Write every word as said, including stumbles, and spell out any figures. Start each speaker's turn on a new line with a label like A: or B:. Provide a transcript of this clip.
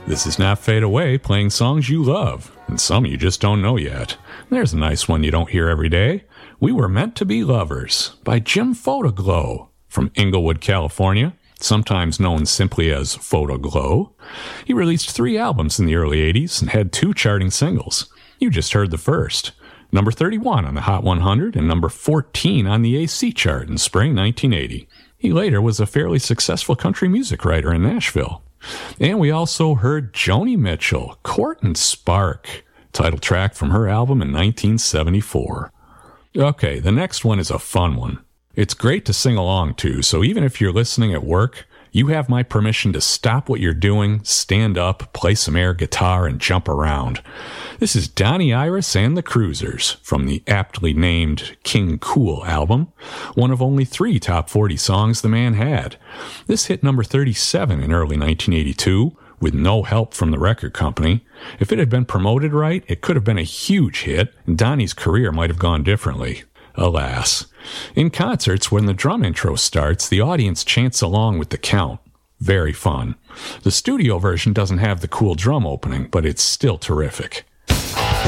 A: This is Not Fade Away, playing songs you love, and some you just don't know yet. There's a nice one you don't hear every day. We Were Meant to Be Lovers by Jim Photoglow from Inglewood, California, sometimes known simply as Photoglow. He released three albums in the early eighties and had two charting singles. You just heard the first, number thirty-one on the Hot one hundred and number fourteen on the A C chart in spring nineteen eighty. He later was a fairly successful country music writer in Nashville. And we also heard Joni Mitchell, Court and Spark, title track from her album in nineteen seventy-four. Okay, the next one is a fun one. It's great to sing along to, so even if you're listening at work, you have my permission to stop what you're doing, stand up, play some air guitar, and jump around. This is Donnie Iris and the Cruisers from the aptly named King Cool album, one of only three top forty songs the man had. This hit number thirty-seven in early nineteen eighty-two, with no help from the record company. If it had been promoted right, it could have been a huge hit, and Donnie's career might have gone differently. Alas. In concerts, when the drum intro starts, the audience chants along with the count. Very fun. The studio version doesn't have the cool drum opening, but it's still terrific.